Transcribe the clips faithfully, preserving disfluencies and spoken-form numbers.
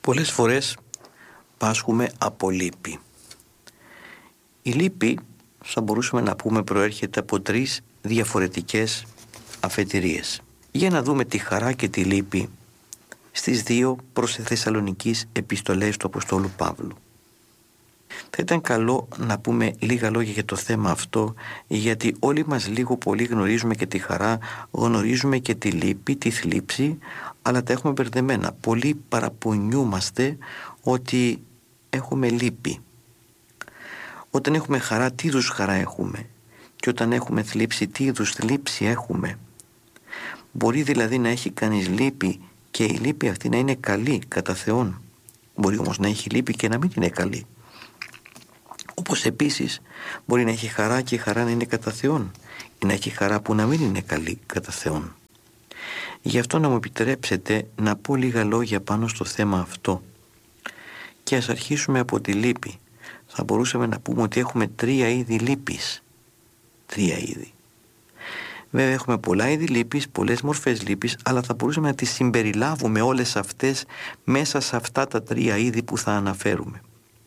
Πολλές φορές πάσχουμε από λύπη. Η λύπη, θα μπορούσαμε να πούμε, προέρχεται από τρεις διαφορετικές αφετηρίες. Για να δούμε τη χαρά και τη λύπη στις δύο προς Θεσσαλονικής επιστολές του Αποστόλου Παύλου. Θα ήταν καλό να πούμε λίγα λόγια για το θέμα αυτό, γιατί όλοι μας λίγο πολύ γνωρίζουμε και τη χαρά, γνωρίζουμε και τη λύπη, τη θλίψη, αλλά τα έχουμε μπερδεμένα. Πολλοί παραπονιούμαστε ότι έχουμε λύπη. Όταν έχουμε χαρά, τι είδους χαρά έχουμε, και όταν έχουμε θλίψη, τι είδους θλίψη έχουμε. Μπορεί δηλαδή να έχει κανείς λύπη και η λύπη αυτή να είναι καλή κατά Θεόν. Μπορεί όμως να έχει λύπη και να μην είναι καλή. Όπως επίσης μπορεί να έχει χαρά και η χαρά να είναι κατά Θεόν, ή να έχει χαρά που να μην είναι καλή κατά Θεόν. Γι' αυτό να μου επιτρέψετε να πω λίγα λόγια πάνω στο θέμα αυτό. Και ας αρχίσουμε από τη λύπη. Θα μπορούσαμε να πούμε ότι έχουμε τρία είδη λύπης. Τρία είδη. Βέβαια έχουμε πολλά είδη λύπης, πολλές μορφές λύπης, αλλά θα μπορούσαμε να τις συμπεριλάβουμε όλες αυτές μέσα σε αυτά τα τρία είδη που θα αναφέρουμε.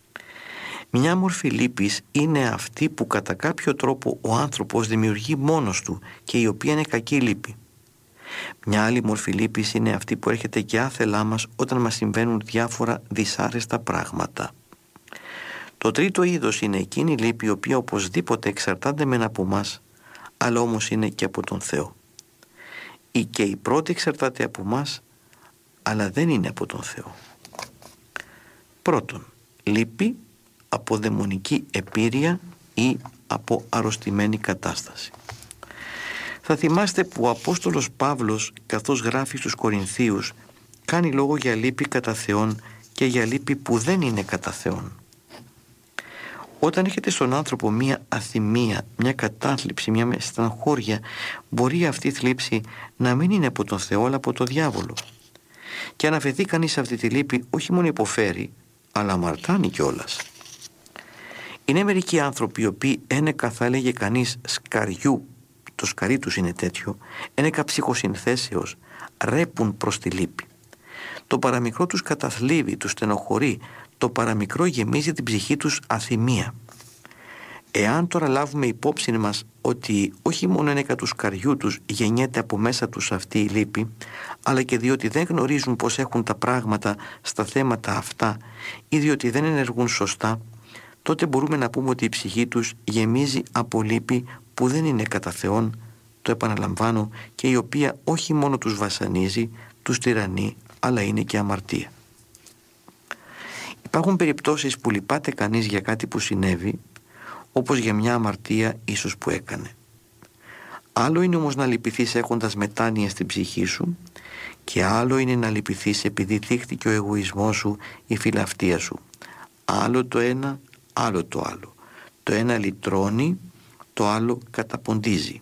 Μια μορφή λύπης είναι αυτή που κατά κάποιο τρόπο ο άνθρωπος δημιουργεί μόνος του και η οποία είναι κακή λύπη. Μια άλλη μορφή λύπης είναι αυτή που έρχεται και άθελά μας όταν μας συμβαίνουν διάφορα δυσάρεστα πράγματα. Το τρίτο είδος είναι εκείνη η λύπη η οποία οπωσδήποτε εξαρτάται μεν από μας, αλλά όμως είναι και από τον Θεό. Ή και η πρώτη εξαρτάται από μας, αλλά δεν είναι από τον Θεό. Πρώτον, λύπη από δαιμονική επίρρεια ή από αρρωστημένη κατάσταση. Θα θυμάστε που ο Απόστολος Παύλος, καθώς γράφει στους Κορινθίους, κάνει λόγο για λύπη κατά Θεόν και για λύπη που δεν είναι κατά Θεόν. Όταν έχετε στον άνθρωπο μία αθυμία, μια κατάθλιψη, μια στεναχώρια, μπορεί αυτή η θλίψη να μην είναι από τον Θεό αλλά από τον διάβολο. Και αν αφαιθεί κανείς σε αυτή τη λύπη, όχι μόνο υποφέρει, αλλά αμαρτάνει κιόλας. Είναι μερικοί άνθρωποι οι οποίοι ένεκα, θα έλεγε κανείς, σκαριού, το σκαρί τους είναι τέτοιο, ένεκα ψυχοσυνθέσεως, ρέπουν προς τη λύπη. Το παραμικρό τους καταθλίβει, τους στενοχωρεί, το παραμικρό γεμίζει την ψυχή τους αθυμία. Εάν τώρα λάβουμε υπόψη μας ότι όχι μόνο ένεκα του σκαριού τους γεννιέται από μέσα τους αυτή η λύπη, αλλά και διότι δεν γνωρίζουν πώς έχουν τα πράγματα στα θέματα αυτά ή διότι δεν ενεργούν σωστά, τότε μπορούμε να πούμε ότι η ψυχή τους γεμίζει από λύπη που δεν είναι κατά Θεόν, το επαναλαμβάνω, και η οποία όχι μόνο τους βασανίζει, τους τυραννεί, αλλά είναι και αμαρτία. Υπάρχουν περιπτώσεις που λυπάται κανείς για κάτι που συνέβη, όπως για μια αμαρτία ίσως που έκανε. Άλλο είναι όμως να λυπηθείς έχοντας μετάνοια στην ψυχή σου, και άλλο είναι να λυπηθείς επειδή θύχτηκε ο εγωισμός σου, η φιλαυτία σου. Άλλο το ένα, άλλο το άλλο. Το ένα λυτρώνει, το άλλο καταποντίζει.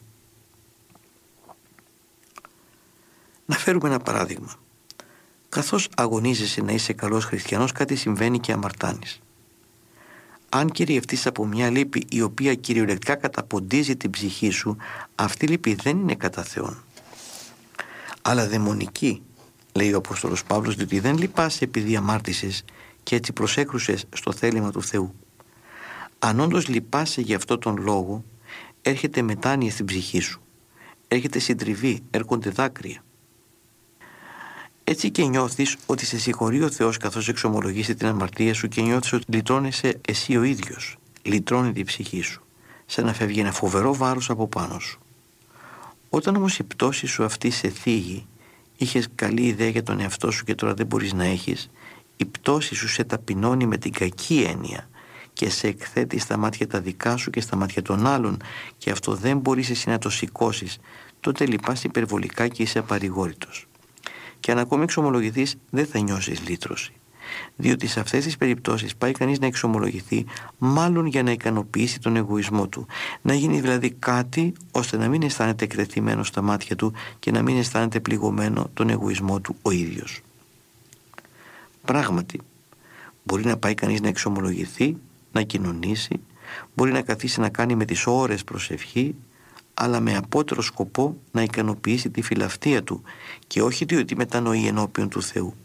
Να φέρουμε ένα παράδειγμα. Καθώς αγωνίζεσαι να είσαι καλός χριστιανός, κάτι συμβαίνει και αμαρτάνεις. Αν κυριευτείς από μια λύπη η οποία κυριολεκτικά καταποντίζει την ψυχή σου, αυτή η λύπη δεν είναι κατά Θεόν, αλλά δαιμονική, λέει ο Απόστολος Παύλος, διότι δεν λυπάσαι επειδή αμάρτησες και έτσι προσέκρουσες στο θέλημα του Θεού. Αν όντως λυπάσαι για αυτόν τον λόγο, έρχεται μετάνοια στην ψυχή σου, έρχεται συντριβή, έρχονται δάκρυα. Έτσι και νιώθεις ότι σε συγχωρεί ο Θεός καθώς εξομολογήσει την αμαρτία σου και νιώθεις ότι λυτρώνεσαι εσύ ο ίδιος. Λυτρώνεται η ψυχή σου, σαν να φεύγει ένα φοβερό βάρος από πάνω σου. Όταν όμως η πτώση σου αυτή σε θίγει, είχες καλή ιδέα για τον εαυτό σου και τώρα δεν μπορείς να έχεις, η πτώση σου σε ταπεινώνει με την κακή έννοια και σε εκθέτει στα μάτια τα δικά σου και στα μάτια των άλλων, και αυτό δεν μπορείς εσύ να το σηκώσεις, τότε λυπάς υπερβολικά και είσαι απαρηγόρητος. Και αν ακόμη εξομολογηθείς, δεν θα νιώσεις λύτρωση. Διότι σε αυτές τις περιπτώσεις πάει κανείς να εξομολογηθεί μάλλον για να ικανοποιήσει τον εγωισμό του. Να γίνει δηλαδή κάτι ώστε να μην αισθάνεται εκτεθειμένο στα μάτια του και να μην αισθάνεται πληγωμένο τον εγωισμό του ο ίδιος. Πράγματι, μπορεί να πάει κανείς να εξομολογηθεί, να κοινωνήσει, μπορεί να καθίσει να κάνει με τις ώρες προσευχή, αλλά με απότερο σκοπό να ικανοποιήσει τη φιλαυτία του και όχι διότι μετανοεί ενώπιον του Θεού.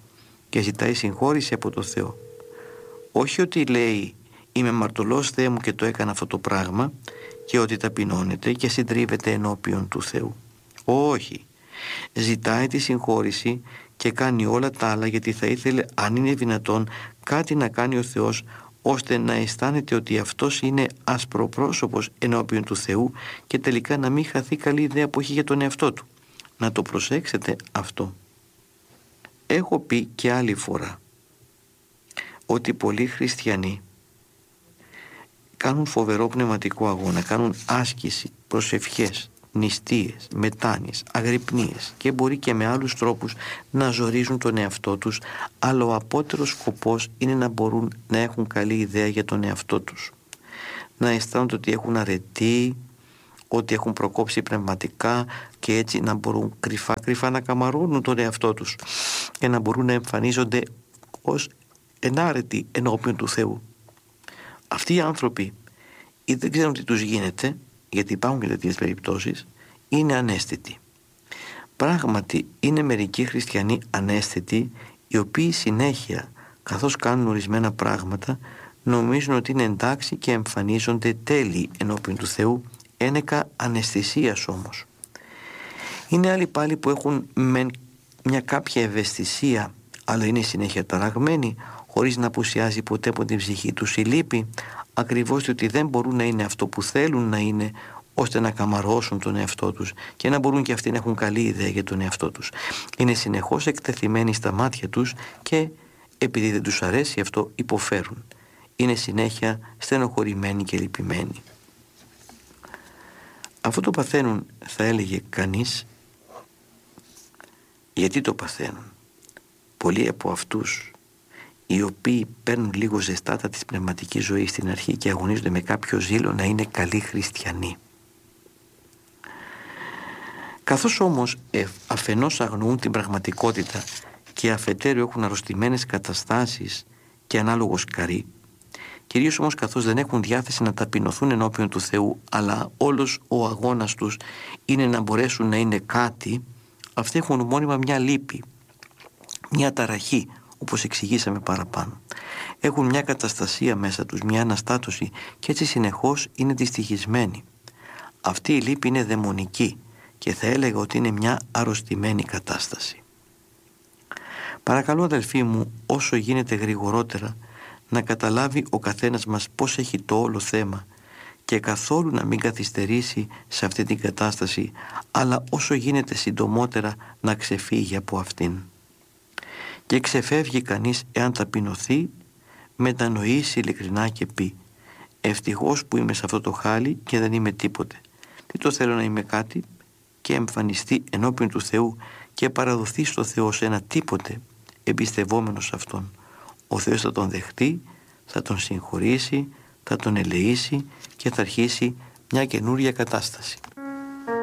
και ζητάει συγχώρηση από το Θεό. Όχι ότι λέει είμαι αμαρτωλός Θεέ μου και το έκανα αυτό το πράγμα και ότι ταπεινώνεται και συντρίβεται ενώπιον του Θεού. Όχι. Ζητάει τη συγχώρηση και κάνει όλα τα άλλα γιατί θα ήθελε, αν είναι δυνατόν, κάτι να κάνει ο Θεός ώστε να αισθάνεται ότι αυτός είναι ασπροπρόσωπος ενώπιον του Θεού και τελικά να μην χαθεί καλή ιδέα που έχει για τον εαυτό του. Να το προσέξετε αυτό. Έχω πει και άλλη φορά ότι πολλοί χριστιανοί κάνουν φοβερό πνευματικό αγώνα, κάνουν άσκηση, προσευχές, νηστείες, μετάνοιες, αγρυπνίες και μπορεί και με άλλους τρόπους να ζορίζουν τον εαυτό τους, αλλά ο απότερος σκοπός είναι να μπορούν να έχουν καλή ιδέα για τον εαυτό τους. Να αισθάνονται ότι έχουν αρετή, ότι έχουν προκόψει πνευματικά και έτσι να μπορούν κρυφά κρυφά να καμαρώνουν τον εαυτό τους και να μπορούν να εμφανίζονται ως ενάρετοι ενώπιον του Θεού. Αυτοί οι άνθρωποι ή δεν ξέρουν τι τους γίνεται, γιατί υπάρχουν και τέτοιες περιπτώσεις, είναι ανέστητοι. Πράγματι είναι μερικοί χριστιανοί ανέστητοι, οι οποίοι συνέχεια, καθώς κάνουν ορισμένα πράγματα, νομίζουν ότι είναι εντάξει και εμφανίζονται τέλειοι ενώπιον του Θεού, ένεκα αναισθησίας όμως. Είναι άλλοι πάλι που έχουν με μια κάποια ευαισθησία, αλλά είναι συνέχεια ταραγμένοι, χωρίς να απουσιάζει ποτέ από την ψυχή τους η λύπη, ακριβώς διότι δεν μπορούν να είναι αυτό που θέλουν να είναι, ώστε να καμαρώσουν τον εαυτό τους και να μπορούν και αυτοί να έχουν καλή ιδέα για τον εαυτό τους. Είναι συνεχώς εκτεθειμένοι στα μάτια τους και επειδή δεν τους αρέσει αυτό υποφέρουν. Είναι συνέχεια στενοχωρημένοι και λυπημένοι. Αυτό το παθαίνουν, θα έλεγε κανείς, γιατί το παθαίνουν. Πολλοί από αυτούς οι οποίοι παίρνουν λίγο ζεστάτα της πνευματικής ζωής στην αρχή και αγωνίζονται με κάποιο ζήλο να είναι καλοί χριστιανοί. Καθώς όμως αφενός αγνοούν την πραγματικότητα και αφετέρου έχουν αρρωστημένες καταστάσεις και ανάλογο σκαρί, κυρίως όμως καθώς δεν έχουν διάθεση να ταπεινωθούν ενώπιον του Θεού, αλλά όλος ο αγώνας τους είναι να μπορέσουν να είναι κάτι, αυτοί έχουν μόνιμα μια λύπη, μια ταραχή, όπως εξηγήσαμε παραπάνω. Έχουν μια καταστασία μέσα τους, μια αναστάτωση και έτσι συνεχώς είναι δυστυχισμένοι. Αυτή η λύπη είναι δαιμονική και θα έλεγα ότι είναι μια αρρωστημένη κατάσταση. Παρακαλώ αδελφοί μου, όσο γίνεται γρηγορότερα να καταλάβει ο καθένας μας πώς έχει το όλο θέμα και καθόλου να μην καθυστερήσει σε αυτή την κατάσταση, αλλά όσο γίνεται συντομότερα να ξεφύγει από αυτήν. Και ξεφεύγει κανείς εάν ταπεινωθεί, μετανοήσει ειλικρινά και πει «Ευτυχώς που είμαι σε αυτό το χάλι και δεν είμαι τίποτε. Τι το θέλω να είμαι κάτι» και εμφανιστεί ενώπιον του Θεού και παραδοθεί στο Θεό σε ένα τίποτε εμπιστευόμενος σε Αυτόν. Ο Θεός θα τον δεχτεί, θα τον συγχωρήσει, θα τον ελεήσει και θα αρχίσει μια καινούρια κατάσταση.